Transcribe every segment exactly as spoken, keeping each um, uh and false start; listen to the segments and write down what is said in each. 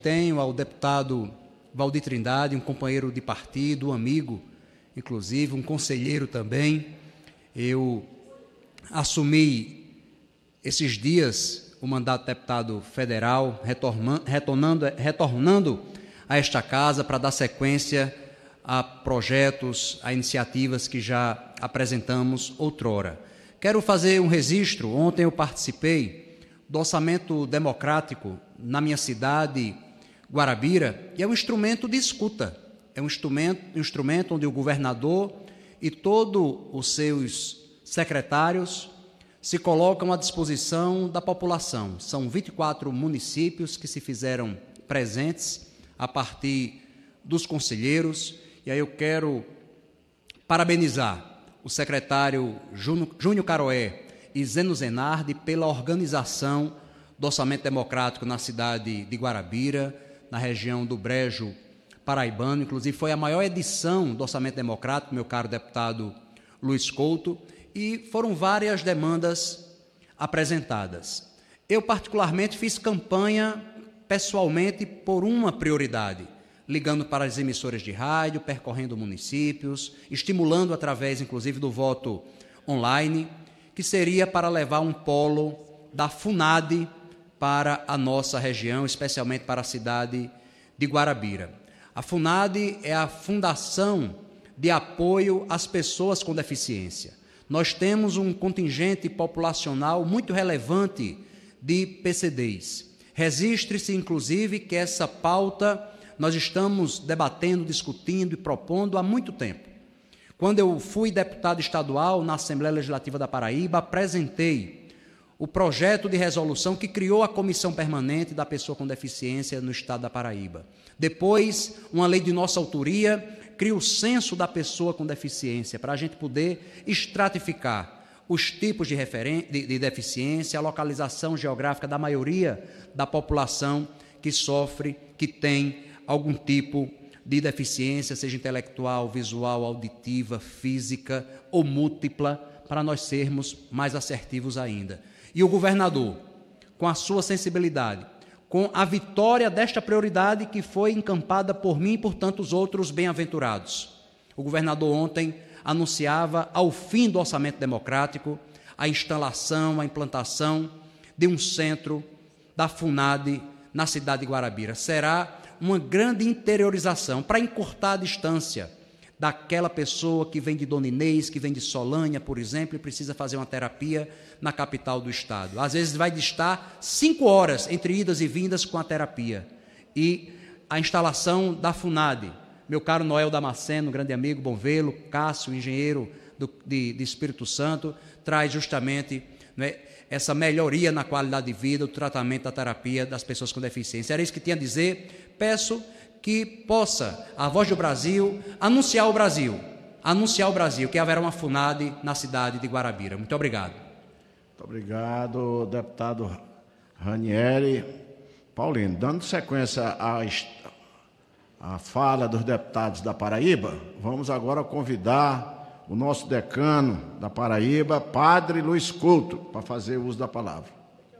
Tenho ao deputado Valdir Trindade, um companheiro de partido, um amigo, inclusive, um conselheiro também. Eu assumi esses dias o mandato de deputado federal, retornando, retornando a esta casa para dar sequência a projetos, a iniciativas que já apresentamos outrora. Quero fazer um registro. Ontem eu participei do orçamento democrático na minha cidade, Guarabira, e é um instrumento de escuta, é um instrumento, um instrumento onde o governador e todos os seus secretários se colocam à disposição da população. São vinte e quatro municípios que se fizeram presentes a partir dos conselheiros, e aí eu quero parabenizar o secretário Júnior Caroé e Zeno Zenardi pela organização do orçamento democrático na cidade de Guarabira, na região do Brejo Paraibano. Inclusive, foi a maior edição do orçamento democrático, meu caro deputado Luiz Couto, e foram várias demandas apresentadas. Eu, particularmente, fiz campanha pessoalmente por uma prioridade, ligando para as emissoras de rádio, percorrendo municípios, estimulando através, inclusive, do voto online, que seria para levar um polo da FUNAD para a nossa região, especialmente para a cidade de Guarabira. A FUNAD é a Fundação de Apoio às Pessoas com Deficiência. Nós temos um contingente populacional muito relevante de P C Ds. Registre-se, inclusive, que essa pauta nós estamos debatendo, discutindo e propondo há muito tempo. Quando eu fui deputado estadual na Assembleia Legislativa da Paraíba, apresentei o projeto de resolução que criou a Comissão Permanente da Pessoa com Deficiência no estado da Paraíba. Depois, uma lei de nossa autoria cria o Censo da Pessoa com Deficiência, para a gente poder estratificar os tipos de, referen- de, de deficiência, a localização geográfica da maioria da população que sofre, que tem algum tipo de deficiência, seja intelectual, visual, auditiva, física ou múltipla, para nós sermos mais assertivos ainda. E o governador, com a sua sensibilidade, com a vitória desta prioridade que foi encampada por mim e por tantos outros bem-aventurados. O governador ontem anunciava, ao fim do orçamento democrático, a instalação, a implantação de um centro da FUNAD na cidade de Guarabira. Será uma grande interiorização para encurtar a distância daquela pessoa que vem de Dona Inês, que vem de Solânia, por exemplo, e precisa fazer uma terapia na capital do estado. Às vezes vai distar cinco horas entre idas e vindas com a terapia. E a instalação da FUNAD, meu caro Noel Damasceno, grande amigo, bom vê-lo, Cássio, engenheiro do, de, de Espírito Santo, traz justamente, né, essa melhoria na qualidade de vida, o tratamento da terapia das pessoas com deficiência. Era isso que tinha a dizer. Peço que possa a Voz do Brasil anunciar o Brasil, anunciar o Brasil, que haverá uma FUNAD na cidade de Guarabira. Muito obrigado. Muito obrigado, deputado Ranieri. Paulino, dando sequência à, à fala dos deputados da Paraíba, vamos agora convidar o nosso decano da Paraíba, Padre Luiz Couto, para fazer uso da palavra.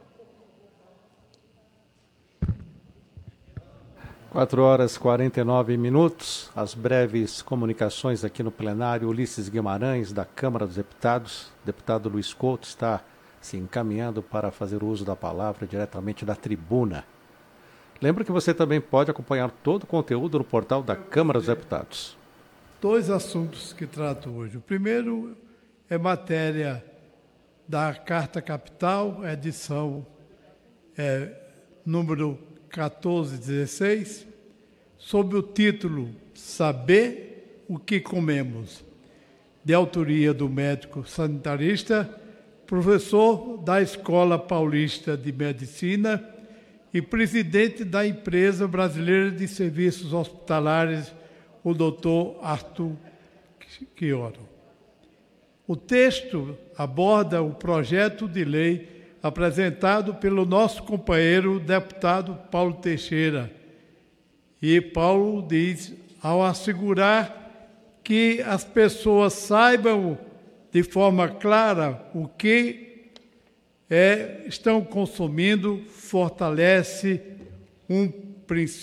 quatro horas e quarenta e nove minutos, as breves comunicações aqui no plenário. Ulisses Guimarães, da Câmara dos Deputados. O deputado Luiz Couto está se encaminhando para fazer uso da palavra diretamente da tribuna. Lembro que você também pode acompanhar todo o conteúdo no portal da Câmara dos Deputados. Dois assuntos que trato hoje. O primeiro é matéria da Carta Capital, edição é, número quatorze dezesseis, sob o título Saber o que comemos, de autoria do médico sanitarista, professor da Escola Paulista de Medicina e presidente da Empresa Brasileira de Serviços Hospitalares, o doutor Arthur Chioro. O texto aborda o projeto de lei apresentado pelo nosso companheiro deputado Paulo Teixeira. E Paulo diz, ao assegurar que as pessoas saibam de forma clara o que é, estão consumindo, fortalece um princípio